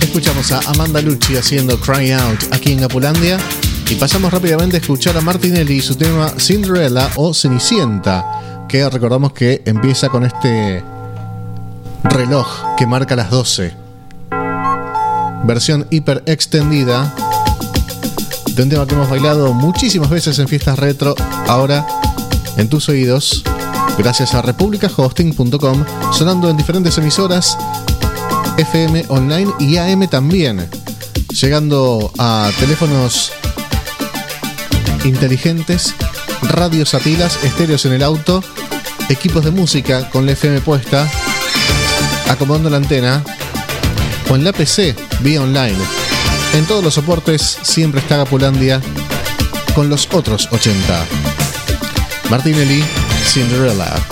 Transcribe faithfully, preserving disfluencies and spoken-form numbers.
Escuchamos a Amanda Lucci haciendo Cry Out aquí en Apulandia y pasamos rápidamente a escuchar a Martinelli y su tema Cinderella o Cenicienta, que recordamos que empieza con este reloj que marca las doce. Versión hiper extendida de un tema que hemos bailado muchísimas veces en fiestas retro, ahora en tus oídos, gracias a republica hosting punto com, sonando en diferentes emisoras, F M online y A M también, llegando a teléfonos inteligentes, radios a pilas, estéreos en el auto, equipos de música con la F M puesta, acomodando la antena, o en la P C vía online. En todos los soportes siempre está Apulandia con los otros ochenta. Martinelli, Cinderella.